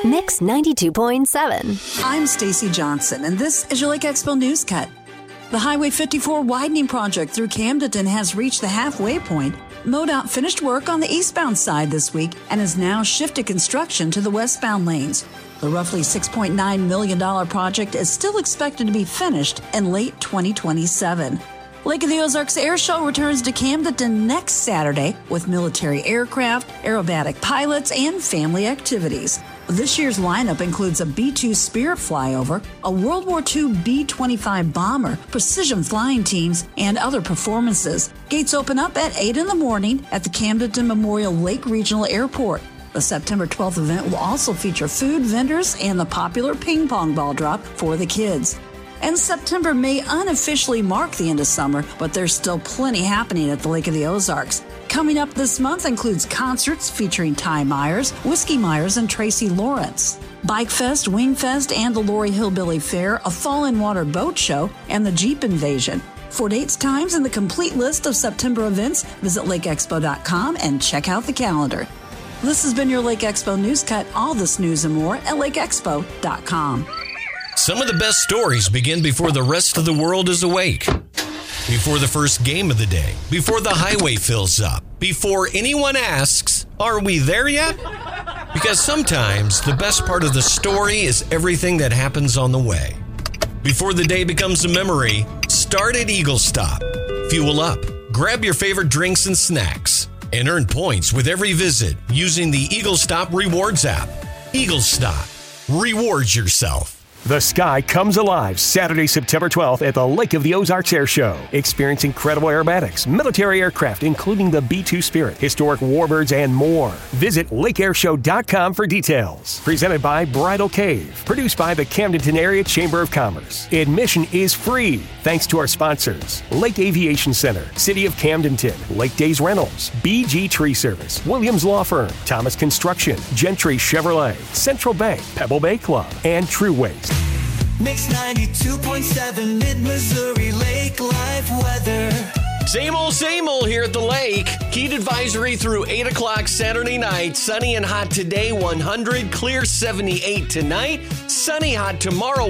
Mix 92.7. I'm Stacy Johnson, and this is your Lake Expo News Cut. The Highway 54 widening project through Camdenton has reached the halfway point. MoDOT finished work on the eastbound side this week and has now shifted construction to the westbound lanes. The roughly $6.9 million project is still expected to be finished in late 2027. Lake of the Ozarks Air Show returns to Camdenton next Saturday with military aircraft, aerobatic pilots, and family activities. This year's lineup includes a B-2 Spirit flyover, a World War II B-25 bomber, precision flying teams, and other performances. Gates open up at 8 in the morning at the Camdenton Memorial Lake Regional Airport. The September 12th event will also feature food vendors and the popular ping pong ball drop for the kids. And September may unofficially mark the end of summer, but there's still plenty happening at the Lake of the Ozarks. Coming up this month includes concerts featuring Ty Myers, Whiskey Myers, and Tracy Lawrence, Bike Fest, Wing Fest, and the Lori Hillbilly Fair, a Fall in Water boat show, and the Jeep Invasion. For dates, times, and the complete list of September events, visit lakeexpo.com and check out the calendar. This has been your Lake Expo News Cut. All this news and more at lakeexpo.com. Some of the best stories begin before the rest of the world is awake. Before the first game of the day. Before the highway fills up. Before anyone asks, are we there yet? Because sometimes the best part of the story is everything that happens on the way. Before the day becomes a memory, start at Eagle Stop. Fuel up, grab your favorite drinks and snacks, and earn points with every visit using the Eagle Stop Rewards app. Eagle Stop. Reward yourself. The sky comes alive Saturday, September 12th at the Lake of the Ozarks Air Show. Experience incredible aerobatics, military aircraft, including the B-2 Spirit, historic warbirds, and more. Visit lakeairshow.com for details. Presented by Bridal Cave. Produced by the Camdenton Area Chamber of Commerce. Admission is free. Thanks to our sponsors. Lake Aviation Center, City of Camdenton, Lake Days Rentals, BG Tree Service, Williams Law Firm, Thomas Construction, Gentry Chevrolet, Central Bank, Pebble Bay Club, and True Waste. Mix 92.7 Mid-Missouri Lake Life weather. Same old here at the lake. Heat advisory through 8 o'clock Saturday night. Sunny and hot today, 100. Clear 78 tonight. Sunny hot tomorrow.